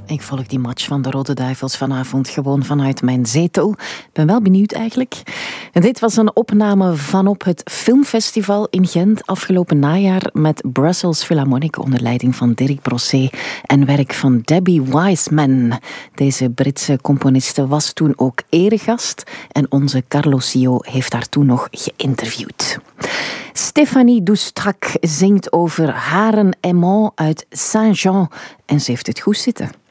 Ik volg die match van de Rode Duivels vanavond gewoon vanuit mijn zetel. Ik ben wel benieuwd eigenlijk. En dit was een opname vanop het filmfestival in Gent afgelopen najaar met Brussels Philharmonic onder leiding van Dirk Brossé en werk van Debbie Wiseman. Deze Britse componiste was toen ook eregast en onze Carlos Sio heeft haar toen nog geïnterviewd. Stéphanie Doustrac zingt over Haren Aimant uit Saint-Jean en ze heeft het goed zitten.